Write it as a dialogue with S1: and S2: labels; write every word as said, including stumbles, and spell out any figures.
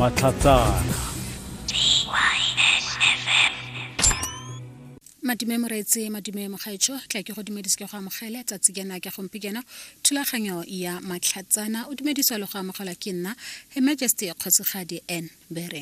S1: Matlhatsana.
S2: Madime moretsi madime mogaetsho tla ke go dumedise ke go amogela tsatsi kena ke gompikena thulaganyo ya Matlhatsana o dumediswa le go amogela ke nna Her Majesty Kgosigadi N Bere.